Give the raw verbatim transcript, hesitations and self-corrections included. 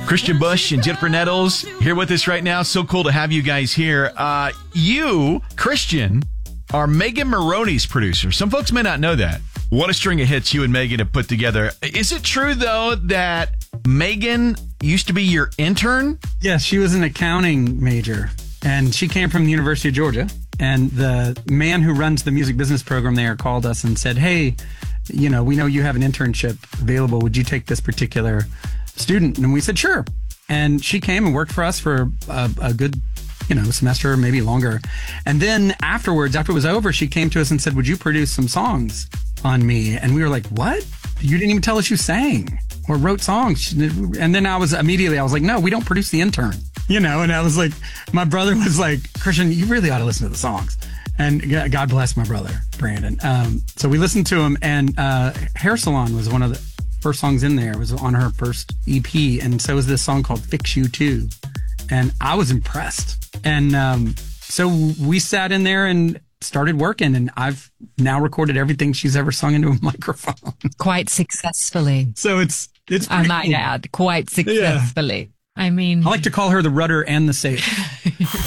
Christian Bush and Jennifer Nettles here with us right now. So cool to have you guys here. Uh, you, Christian, are Megan Moroney's producer. Some folks may not know that. What a string of hits you and Megan have put together. Is it true, though, that Megan used to be your intern? Yes, she was an accounting major, and she came from the University of Georgia. And the man who runs the music business program there called us and said, hey, you know, we know you have an internship available. Would you take this particular student? And we said, sure. And she came and worked for us for a, a good, you know, semester, maybe longer. And then afterwards, after it was over, she came to us and said, would you produce some songs on me? And we were like, what? You didn't even tell us you sang or wrote songs. And then I was immediately, I was like, no, we don't produce the intern. You know, and I was like, my brother was like, Christian, you really ought to listen to the songs. And God bless my brother, Brandon. Um, so we listened to him, and uh, Hair Salon was one of the first songs in there. It was on her first E P. And so was this song called Fix You Too. And I was impressed. And um, so we sat in there and started working, and I've now recorded everything she's ever sung into a microphone. Quite successfully. So it's, it's I might cool. add, quite successfully. Yeah. I mean, I like to call her the rudder and the sail.